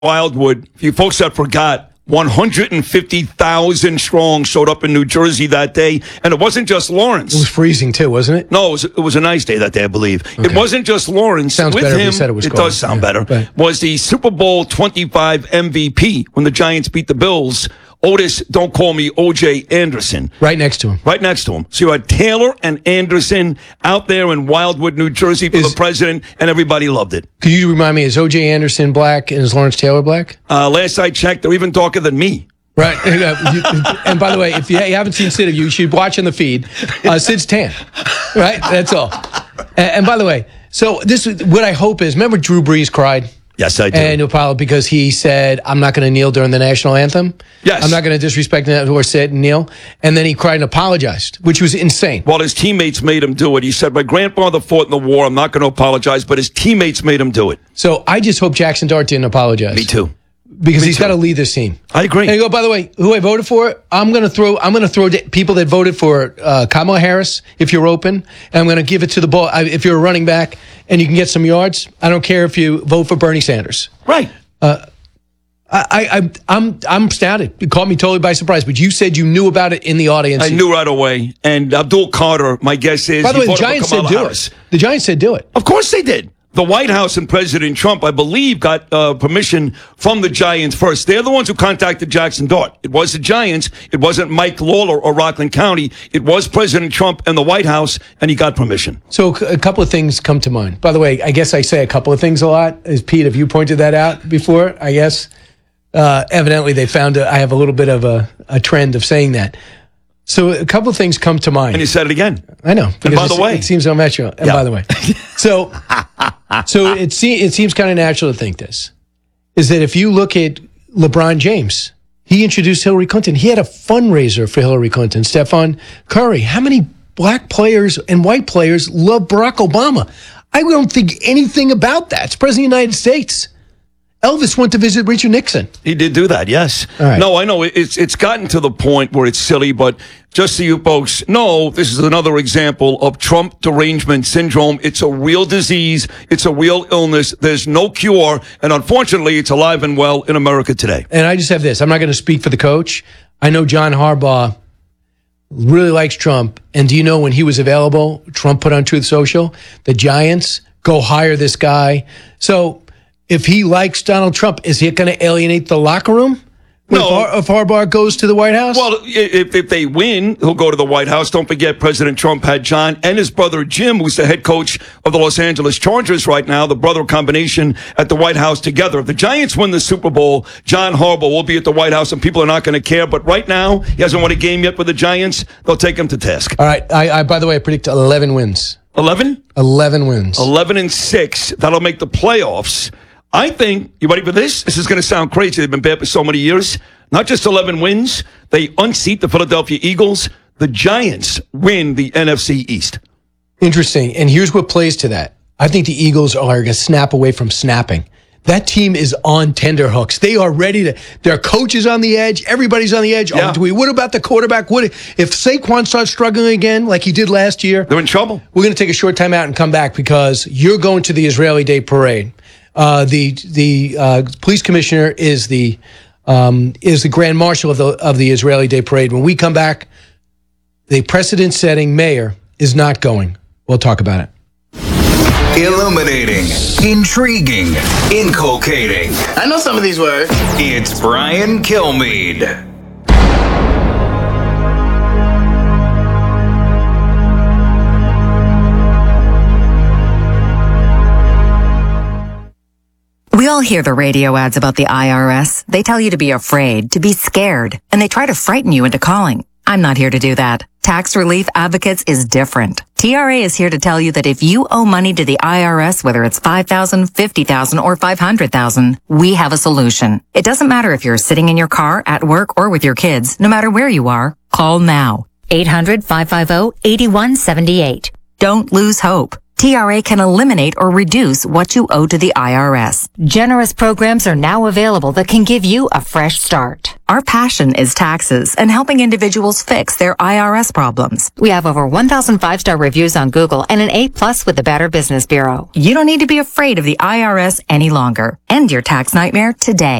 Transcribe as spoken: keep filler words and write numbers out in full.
Wildwood, if you folks that forgot, one hundred fifty thousand strong showed up in New Jersey that day. And it wasn't just Lawrence. It was freezing, too, wasn't it? No, it was, it was a nice day that day, I believe. Okay. It wasn't just Lawrence. Sounds With better him, if you said it was It cold. does sound yeah, better. Right. Was the Super Bowl twenty-five M V P when the Giants beat the Bills, Otis, don't call me O J Anderson. Right next to him. Right next to him. So you had Taylor and Anderson out there in Wildwood, New Jersey for Is, the president, and everybody loved it. Could you remind me, is O J Anderson black and is Lawrence Taylor black? Uh, last I checked, they're even darker than me. Right. And by the way, if you haven't seen Sid, you should watch in the feed. Uh, Sid's tan. Right? That's all. And, and by the way, so this is what I hope is, remember Drew Brees cried? Yes, I do. And apologized because he said, I'm not going to kneel during the national anthem. Yes. I'm not going to disrespect or sit and kneel. And then he cried and apologized, which was insane. Well, his teammates made him do it. He said, my grandfather fought in the war. I'm not going to apologize, but his teammates made him do it. So I just hope Jackson Dart didn't apologize. Me too. Because Me he's too. got to lead this team. I agree. And you go, by the way, who I voted for, I'm going to throw I'm going to throw people that voted for uh, Kamala Harris, if you're open, and I'm going to give it to the ball. I, if you're a running back and you can get some yards, I don't care if you vote for Bernie Sanders. Right. Uh, I, I, I'm I'm astounded. It caught me totally by surprise, but you said you knew about it in the audience. I knew right away. And Abdul Carter, my guess is... By the he way, the voted for Giants said Kamala do Harris. it. The Giants said do it. Of course they did. The White House and President Trump, I believe, got uh, permission from the Giants first. They're the ones who contacted Jackson Dart. It was the Giants. It wasn't Mike Lawler or Rockland County. It was President Trump and the White House, and he got permission. So a couple of things come to mind. By the way, I guess I say a couple of things a lot. As Pete, have you pointed that out before? I guess uh, evidently they found a, I have a little bit of a, a trend of saying that. So a couple of things come to mind. And you said it again. I know. And by the way, it seems unnatural. And yeah. by the way, so so it se- it seems kind of natural to think this is that if you look at LeBron James, he introduced Hillary Clinton. He had a fundraiser for Hillary Clinton. Stephen Curry. How many black players and white players love Barack Obama? I don't think anything about that. It's President of the United States. Elvis went to visit Richard Nixon. He did do that, yes. All right. No, I know it's it's gotten to the point where it's silly, but just so you folks know, this is another example of Trump derangement syndrome. It's a real disease. It's a real illness. There's no cure, and unfortunately, it's alive and well in America today. And I just have this. I'm not going to speak for the coach. I know John Harbaugh really likes Trump, and do you know when he was available, Trump put on Truth Social, the Giants go hire this guy. So if he likes Donald Trump, is he going to alienate the locker room? No. If, Har- if Harbaugh goes to the White House? Well, if, if they win, he'll go to the White House. Don't forget, President Trump had John and his brother Jim, who's the head coach of the Los Angeles Chargers right now, the brother combination at the White House together. If the Giants win the Super Bowl, John Harbaugh will be at the White House, and people are not going to care. But right now, he hasn't won a game yet with the Giants. They'll take him to task. All right. I, I by the way, I predict eleven wins. eleven? eleven wins. eleven and six. That'll make the playoffs. I think, you ready for this? This is going to sound crazy. They've been bad for so many years. Not just eleven wins. They unseat the Philadelphia Eagles. The Giants win the N F C East. Interesting. And here's what plays to that. I think the Eagles are going to snap away from snapping. That team is on tenterhooks. They are ready to, their coach is on the edge. Everybody's on the edge. Yeah. Oh, do we, what about the quarterback? What if Saquon starts struggling again like he did last year? They're in trouble. We're going to take a short time out and come back because you're going to the Israeli Day Parade. Uh, the the uh, police commissioner is the um, is the grand marshal of the of the Israeli Day Parade. When we come back, the precedent-setting mayor is not going. We'll talk about it. Illuminating, intriguing, inculcating. I know some of these words. It's Brian Kilmeade. We all hear the radio ads about the I R S. They tell you to be afraid, to be scared, and they try to frighten you into calling. I'm not here to do that. Tax Relief Advocates is different. T R A is here to tell you that if you owe money to the I R S, whether it's five thousand dollars, fifty thousand dollars, or five hundred thousand dollars, we have a solution. It doesn't matter if you're sitting in your car, at work, or with your kids. No matter where you are, call now. eight hundred, five five zero, eight one seven eight. Don't lose hope. T R A can eliminate or reduce what you owe to the I R S. Generous programs are now available that can give you a fresh start. Our passion is taxes and helping individuals fix their I R S problems. We have over one thousand five-star reviews on Google and an A plus with the Better Business Bureau. You don't need to be afraid of the I R S any longer. End your tax nightmare today.